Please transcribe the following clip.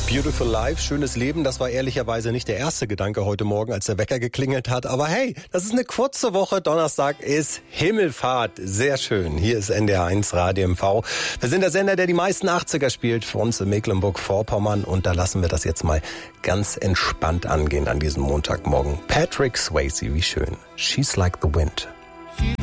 Beautiful Life, schönes Leben, das war ehrlicherweise nicht der erste Gedanke heute Morgen, als der Wecker geklingelt hat. Aber hey, das ist eine kurze Woche. Donnerstag ist Himmelfahrt. Sehr schön. Hier ist NDR1 Radio MV. Wir sind der Sender, der die meisten 80er spielt für uns in Mecklenburg-Vorpommern. Und da lassen wir das jetzt mal ganz entspannt angehen an diesem Montagmorgen. Patrick Swayze, wie schön. She's like the wind.